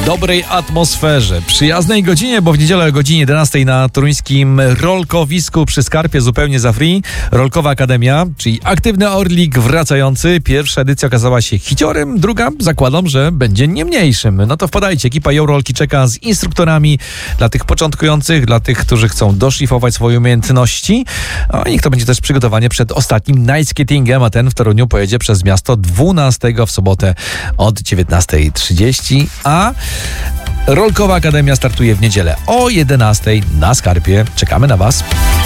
w dobrej atmosferze, przyjaznej godzinie, bo w niedzielę o godzinie 11 na toruńskim rolkowisku przy Skarpie zupełnie za free. Rolkowa Akademia, czyli aktywny orlik wracający. Pierwsza edycja okazała się hiciorem, druga zakładam, że będzie nie mniejszym. No to wpadajcie, ekipa Yo Rolki czeka z instruktorami dla tych początkujących, dla tych, którzy chcą doszlifować swoje umiejętności. No i niech to będzie też przygotowanie przed ostatnim night skatingiem, a ten w Toruniu pojedzie przez miasto 12 w sobotę od 19:30, a Rolkowa Akademia startuje w niedzielę o 11 na Skarpie. Czekamy na Was.